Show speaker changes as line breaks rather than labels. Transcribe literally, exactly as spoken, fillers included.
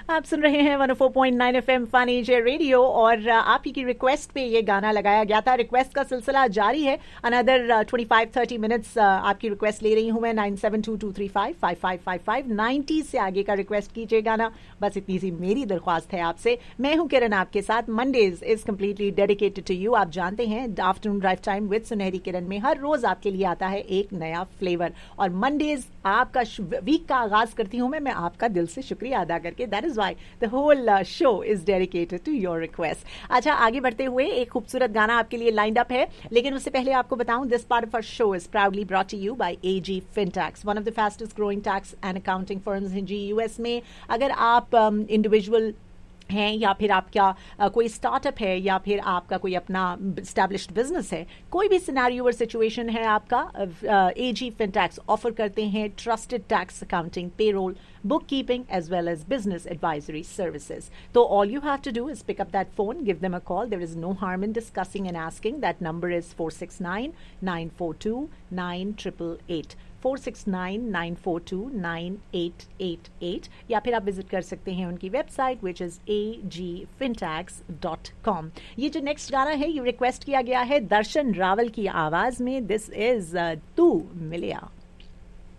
आप सुन रहे हैं one O four point nine FM fun एजे रेडियो और आप ही की रिक्वेस्ट पे ये गाना लगाया गया था। रिक्वेस्ट का सिलसिला जारी है। Another twenty five thirty minutes आपकी रिक्वेस्ट ले रही हूँ मैं। Nine seven to to three five five five five five ninety से आगे का रिक्वेस्ट कीजिए गाना। बस इतनी सी मेरी दरख्वास्त है आपसे। मैं हूँ किरण आपके साथ। Mondays is completely dedicated to you. आप जानते हैं आफ्टरनून ड्राइव टाइम विद सुनहरी किरण में हर रोज आपके लिए आता है एक नया फ्लेवर और मंडेज आपका वीक का आगाज करती हूँ मैं मैं आपका दिल से शुक्रिया अदा करके। That is why the whole show is dedicated to your request. अच्छा, आगे बढ़ते हुए एक खूबसूरत गाना आपके लिए लाइंड अप है, लेकिन उससे पहले आपको बताऊं this part of our show is proudly brought to you by AG फिनटैक्स, one of the fastest growing tax and accounting firms in ji US में। अगर आप इंडिविजुअल um, हैं या फिर आपका आ, कोई स्टार्टअप है या फिर आपका कोई अपना स्टैब्लिश्ड बिजनेस है, कोई भी सिनेरियो और सिचुएशन है आपका, एजी फिनटैक्स ऑफर करते हैं trusted tax accounting, payroll, book keeping as well as business advisory services. तो all you have to do is pick up that phone, give them a call. There is no harm in discussing and asking. That number is four six nine nine four to nine triple eight, four six nine nine four to nine eight eight eight, या फिर आप visit कर सकते हैं उनकी website which is a ji फिनटैक्स dot com. ये जो next गाना है ये रिक्वेस्ट किया गया है दर्शन रावल की आवाज में। दिस इज तू मिलिया।